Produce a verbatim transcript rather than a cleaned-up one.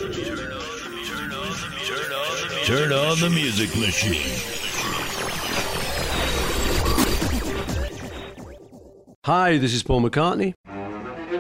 Turn on the music machine. Hi, this is Paul McCartney.